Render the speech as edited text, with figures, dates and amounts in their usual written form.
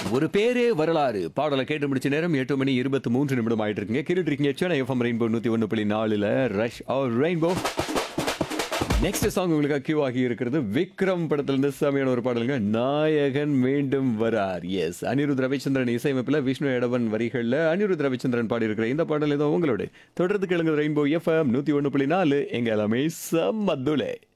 ஒரு பேரே வரலாறு பாடலை கேட்டு முடிச்ச நேரம் 8 மணி 23 நிமிடம் ஆயிட்டு இருக்குங்க. கேட்டுட்டு இருக்கீங்க Chennai FM rainbow 101.4 rush R rainbow. Next song உங்களுக்கு கியூ ஆகி இருக்கிறது விக்ரம் படத்துல இருந்து செமையான ஒரு பாடலுங்க. நாயகன் மீண்டும் வரார். எஸ், அனிருத் ரவிச்சந்திரன் இசையமைப்பில் விஷ்ணு எடவன் வரிகள்ல அனிருத் ரவிச்சந்திரன் பாடி இருக்கிற இந்த பாடல் ஏதோ உங்களோட தொடர்ந்து கேளுங்க. ரெயின்போ எஃப்எம் 101.4 எங்க எல்லாமே சம்மதுலே.